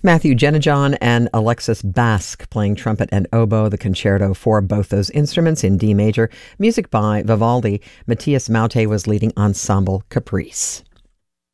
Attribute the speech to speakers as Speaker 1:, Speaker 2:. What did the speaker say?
Speaker 1: Matthew Jenajon and Alexis Basque playing trumpet and oboe, the concerto for both those instruments in D major. Music by Vivaldi. Matthias Maute was leading Ensemble Caprice.